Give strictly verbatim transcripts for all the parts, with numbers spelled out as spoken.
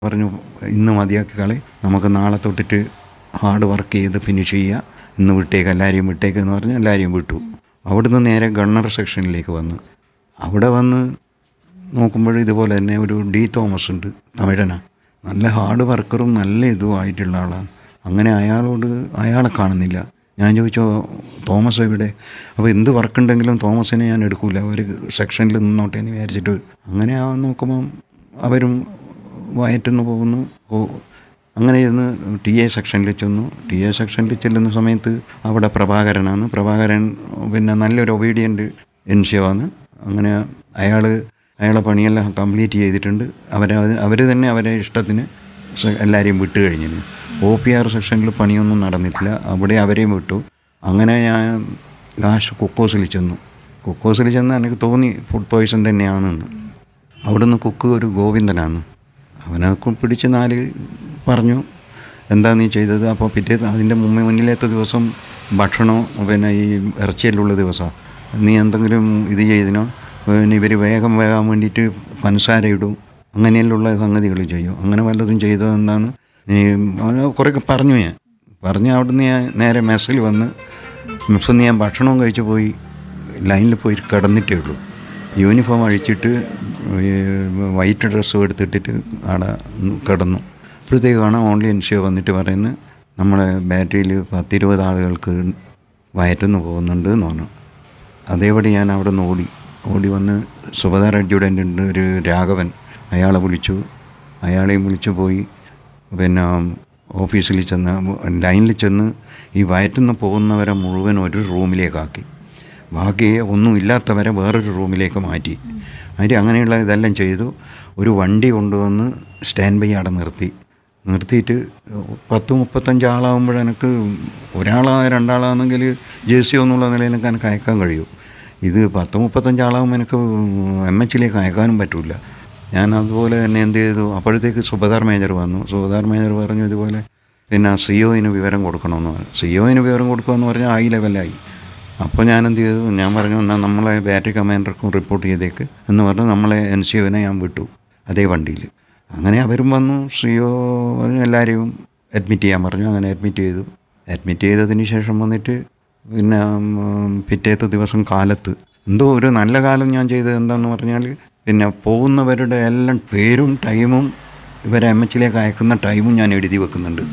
പറഞ്ഞു ഇന്ന് മതിയാക്കി കളി, നമുക്ക് നാളെ തൊട്ടിട്ട് ഹാർഡ് വർക്ക് ചെയ്ത് ഫിനിഷ് ചെയ്യുക, ഇന്ന് വിട്ടേക്ക്, എല്ലാവരെയും വിട്ടേക്ക് എന്ന് പറഞ്ഞ് എല്ലാവരെയും വിട്ടു. അവിടുന്ന് നേരെ ഗണ്ണർ സെക്ഷനിലേക്ക് വന്ന് അവിടെ വന്ന് നോക്കുമ്പോൾ ഇതുപോലെ തന്നെ ഒരു ഡി തോമസ് ഉണ്ട്, തമിഴനാണ്, നല്ല ഹാർഡ് വർക്കറും നല്ല ഇതുമായിട്ടുള്ള ആളാണ്. അങ്ങനെ അയാളോട് അയാളെ കാണുന്നില്ല. ഞാൻ ചോദിച്ചോ തോമസ് എവിടെ? അപ്പോൾ എന്ത് വർക്കുണ്ടെങ്കിലും തോമസിനെ ഞാൻ എടുക്കില്ല, ഒരു സെക്ഷനിൽ നിന്നോട്ടെ എന്ന് വിചാരിച്ചിട്ട് അങ്ങനെ ആ നോക്കുമ്പം അവരും വയറ്റുനിന്ന് പോകുന്നു. ഓ അങ്ങനെ ഇരുന്ന് ടി എ സെക്ഷനിൽ ചെന്നു. ടി എ സെക്ഷനിൽ ചെല്ലുന്ന സമയത്ത് അവിടെ പ്രഭാകരനാണ്. പ്രഭാകരൻ പിന്നെ നല്ലൊരു ഒബീഡിയൻ്റ് എൻ സി ഒ ആണ്. അങ്ങനെ അയാൾ അയാളെ പണിയെല്ലാം കംപ്ലീറ്റ് ചെയ്തിട്ടുണ്ട്. അവരെ അവർ തന്നെ അവരെ ഇഷ്ടത്തിന് എല്ലാവരെയും വിട്ട് കഴിഞ്ഞിരുന്നു. ഒ പി ആർ സെക്ഷനിൽ പണിയൊന്നും നടന്നിട്ടില്ല, അവിടെ അവരെയും വിട്ടു. അങ്ങനെ ഞാൻ ലാസ്റ്റ് കുക്കോസിൽ ചെന്നു. കുക്കോസിൽ ചെന്ന് എനിക്ക് തോന്നി ഫുഡ് പോയ്സൺ തന്നെയാണെന്ന്. അവിടുന്ന് കുക്ക് ഒരു ഗോവിന്ദനാണ്, അവനെ പിടിച്ച് നാല് പറഞ്ഞു എന്താ നീ ചെയ്തത്. അപ്പോൾ പിറ്റേ അതിൻ്റെ മുമ്പ് മുന്നിലത്തെ ദിവസം ഭക്ഷണം പിന്നെ ഈ ഇറച്ചിയിലുള്ള ദിവസമാണ്, നീ എന്തെങ്കിലും ഇത് ചെയ്തിനോ? പിന്നെ ഇവർ വേഗം വേകാൻ വേണ്ടിയിട്ട് പഞ്ചസാര ഇടും, അങ്ങനെയുള്ള സംഗതികൾ ചെയ്യും, അങ്ങനെ വല്ലതും ചെയ്തത് എന്താന്ന് നീ കുറേയൊക്കെ പറഞ്ഞു. ഞാൻ പറഞ്ഞ് അവിടുന്ന് ഞാൻ നേരെ മെസ്സിൽ വന്ന് മെസ്സിൽ നിന്ന് ഞാൻ ഭക്ഷണവും കഴിച്ച് പോയി ലൈനിൽ പോയി കിടന്നിട്ടേ ഉള്ളൂ. യൂണിഫോം അഴിച്ചിട്ട് വൈറ്റ് ഡ്രസ്സും എടുത്തിട്ടിട്ട് അവിടെ കിടന്നു. അപ്പോഴത്തേക്ക് കാണാം ഓൺലി എൻ സി ഒ വന്നിട്ട് പറയുന്നത് നമ്മളെ ബാറ്ററിയിൽ പത്തിരുപത് ആളുകൾക്ക് വയറ്റുന്നു പോകുന്നുണ്ട് എന്ന് പറഞ്ഞു. അതേപടി ഞാൻ അവിടെ നിന്ന് ഓടി ഓടി വന്ന് സുബദാർ അഡ്ജുഡൻ്റ് ഉണ്ട് ഒരു രാഘവൻ, അയാളെ വിളിച്ചു. അയാളെയും വിളിച്ചു പോയി പിന്നെ ഓഫീസിൽ ചെന്ന് ലൈനിൽ ചെന്ന് ഈ വയറ്റുനിന്ന് പോകുന്നവരെ മുഴുവൻ ഒരു റൂമിലേക്കാക്കി, ബാക്കി ഒന്നും ഇല്ലാത്തവരെ വേറൊരു റൂമിലേക്ക് മാറ്റി. അതിന് അങ്ങനെയുള്ള ഇതെല്ലാം ചെയ്തു. ഒരു വണ്ടി കൊണ്ടുവന്ന് സ്റ്റാൻഡ് ബൈ അവിടെ നിർത്തി. നിർത്തിയിട്ട് പത്ത് മുപ്പത്തഞ്ച് ആളാകുമ്പോൾ എനിക്ക് ഒരാളാ രണ്ടാളാണെങ്കിൽ ജെ സി എന്നുള്ള നിലയിൽ എനിക്ക് എനിക്ക് അയക്കാൻ കഴിയും. ഇത് പത്ത് മുപ്പത്തഞ്ച് ആളാകുമ്പോൾ എനിക്ക് എം എച്ചിലേക്ക് അയക്കാനും പറ്റില്ല. ഞാൻ അതുപോലെ തന്നെ എന്ത് ചെയ്തു, അപ്പോഴത്തേക്ക് സുബദാർ മേജർ വന്നു. സുബദാർ മേജർ പറഞ്ഞു ഇതുപോലെ പിന്നെ സി ഒയിന് വിവരം കൊടുക്കണമെന്ന് പറഞ്ഞു. സി ഒയിന് വിവരം കൊടുക്കുകയെന്ന് പറഞ്ഞാൽ ഹൈ ലെവലായി. അപ്പോൾ ഞാൻ എന്ത് ചെയ്തു, ഞാൻ പറഞ്ഞു എന്നാൽ നമ്മളെ ബാറ്ററി കമാൻഡർക്കും റിപ്പോർട്ട് ചെയ്തേക്ക് എന്ന് പറഞ്ഞ് നമ്മളെ എൻ സി ഒനെ ഞാൻ വിട്ടു അതേ വണ്ടിയിൽ. അങ്ങനെ അവരും വന്നു, സി ഒ പറഞ്ഞു എല്ലാവരെയും അഡ്മിറ്റ് ചെയ്യാൻ പറഞ്ഞു. അങ്ങനെ അഡ്മിറ്റ് ചെയ്തു. അഡ്മിറ്റ് ചെയ്തതിന് ശേഷം വന്നിട്ട് പിന്നെ പിറ്റേത്തെ ദിവസം കാലത്ത് എന്തോ ഒരു നല്ല കാലം ഞാൻ ചെയ്തത് എന്താണെന്ന് പറഞ്ഞാൽ പിന്നെ പോകുന്നവരുടെ എല്ലാം പേരും ടൈമും ഇവരെ എം എച്ചിലേക്ക് അയക്കുന്ന ടൈമും ഞാൻ എഴുതി വെക്കുന്നുണ്ട്.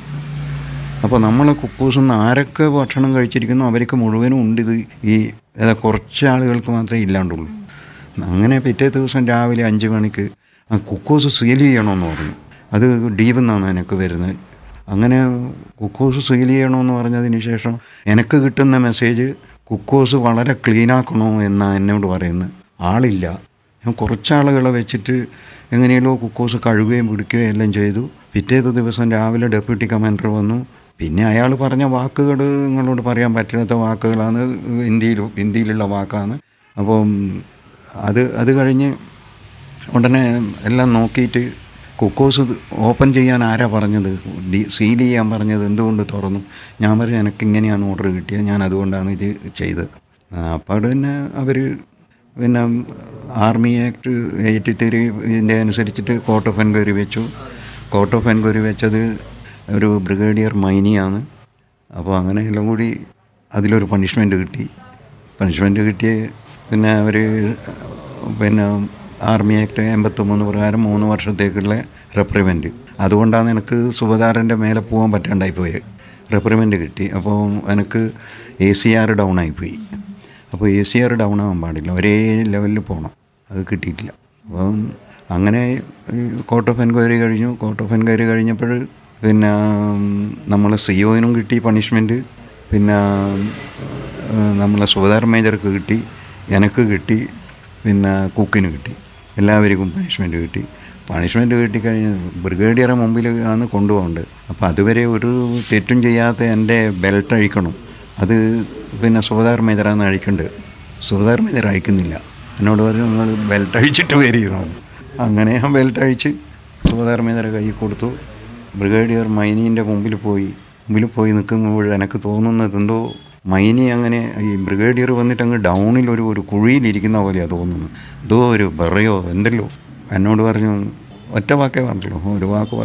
അപ്പോൾ നമ്മൾ കുക്കൂസിൽ നിന്ന് ആരൊക്കെ ഭക്ഷണം കഴിച്ചിരിക്കുന്നു അവർക്ക് മുഴുവനും ഉണ്ട്. ഇത് ഈ ഏതാ കുറച്ച് ആളുകൾക്ക് മാത്രമേ ഇല്ലാണ്ടുള്ളൂ. അങ്ങനെ പിറ്റേ ദിവസം രാവിലെ അഞ്ച് മണിക്ക് ആ കുക്കൂസ് സീൽ ചെയ്യണമെന്ന് പറഞ്ഞു. അത് ഡീവിൽ നിന്നാണ് എനിക്ക് വരുന്നത്. അങ്ങനെ കുക്കൂസ് സീൽ ചെയ്യണമെന്ന് പറഞ്ഞതിന് ശേഷം എനിക്ക് കിട്ടുന്ന മെസ്സേജ് കുക്കൂസ് വളരെ ക്ലീനാക്കണോ എന്നാണ് എന്നോട് പറയുന്നത്. ആളില്ല. ഞാൻ കുറച്ചാളുകളെ വെച്ചിട്ട് എങ്ങനെയല്ലോ കുക്കൂസ് കഴുകുകയും പിടിക്കുകയും എല്ലാം ചെയ്തു. പിറ്റേത്തെ ദിവസം രാവിലെ ഡെപ്യൂട്ടി കമാൻഡർ വന്നു. പിന്നെ അയാൾ പറഞ്ഞ വാക്കുകൾ നിങ്ങളോട് പറയാൻ പറ്റാത്ത വാക്കുകളാണ്, ഹിന്ദിയിൽ ഹിന്ദിയിലുള്ള വാക്കാണ്. അപ്പം അത് അത് കഴിഞ്ഞ് ഉടനെ എല്ലാം നോക്കിയിട്ട് കുക്കോസ് ഓപ്പൺ ചെയ്യാൻ ആരാ പറഞ്ഞത്, ഡി സീൽ ചെയ്യാൻ പറഞ്ഞത് എന്തുകൊണ്ട് തുറന്നു? ഞാൻ പറഞ്ഞു എനിക്ക് ഇങ്ങനെയാണ് ഓർഡർ കിട്ടിയത്, ഞാൻ അതുകൊണ്ടാണ് ഇത് ചെയ്തത്. അപ്പോൾ തന്നെ അവർ പിന്നെ ആർമി ആക്ട് എയ്റ്റി ത്രീ ഇതിൻ്റെ അനുസരിച്ചിട്ട് കോർട്ട് ഓഫ് എൻക്വയറി വെച്ചു. കോർട്ട് ഓഫ് എൻക്വയറി വെച്ചത് ഒരു ബ്രിഗേഡിയർ മൈനിയാണ്. അപ്പോൾ അങ്ങനെ എല്ലാം കൂടി അതിലൊരു പണിഷ്മെൻറ്റ് കിട്ടി. പണിഷ്മെൻറ്റ് കിട്ടിയ പിന്നെ അവർ പിന്നെ ആർമി ആക്ട് എൺപത്തൊമ്പത് പ്രകാരം മൂന്ന് വർഷത്തേക്കുള്ള റെപ്രിമെൻറ്റ്. അതുകൊണ്ടാണ് എനിക്ക് സുബദാറിൻ്റെ മേലെ പോകാൻ പറ്റാണ്ടായി പോയത്. റെപ്രിമെൻറ്റ് കിട്ടി. അപ്പോൾ എനിക്ക് എ സി ആർ ഡൗൺ ആയിപ്പോയി. അപ്പോൾ എ സി ആർ ഡൗൺ ആകാൻ പാടില്ല, ഒരേ ലെവലിൽ പോകണം. അത് കിട്ടിയിട്ടില്ല. അപ്പം അങ്ങനെ കോർട്ട് ഓഫ് എൻക്വയറി കഴിഞ്ഞു. കോർട്ട് ഓഫ് എൻക്വയറി കഴിഞ്ഞപ്പോൾ പിന്നെ നമ്മൾ സി ഒയിനും കിട്ടി പണിഷ്മെൻറ്റ്, പിന്നെ നമ്മളെ സുബദാർ മേജർക്ക് കിട്ടി, എനിക്ക് കിട്ടി, പിന്നെ കുക്കിന് കിട്ടി. എല്ലാവർക്കും പണിഷ്മെൻറ്റ് കിട്ടി. പണിഷ്മെൻറ്റ് കിട്ടിക്കഴിഞ്ഞ് ബ്രിഗേഡിയറെ മുമ്പിൽ ആണ് കൊണ്ടുപോകേണ്ടത്. അപ്പോൾ അതുവരെ ഒരു തെറ്റും ചെയ്യാത്ത എൻ്റെ ബെൽറ്റ് അഴിക്കണം. അത് പിന്നെ സുബദാർ മേജറാണ് അഴിക്കേണ്ടത്. സുബദാർ മേജർ അഴിക്കുന്നില്ല. എന്നോട് പറഞ്ഞു നിങ്ങൾ ബെൽറ്റ് അഴിച്ചിട്ട് വരികയെന്ന്. അങ്ങനെ ഞാൻ ബെൽറ്റ് അഴിച്ച് സുബദാർ മേജറെ കൈ കൊടുത്തു. ബ്രിഗേഡിയർ മൈനീൻ്റെ മുമ്പിൽ പോയി മുമ്പിൽ പോയി നിൽക്കുമ്പോൾ എനിക്ക് തോന്നുന്നത് എന്തോ മൈനി അങ്ങനെ ഈ ബ്രിഗേഡിയർ വന്നിട്ട് അങ്ങ് ഡൗണിൽ ഒരു ഒരു കുഴിയിലിരിക്കുന്ന പോലെയാണ് തോന്നുന്നത്. എന്തോ ഒരു ബറയോ എന്തല്ലോ എന്നോട് പറഞ്ഞു. ഒറ്റ വാക്കേ പറഞ്ഞല്ലോ, ഒരു വാക്ക്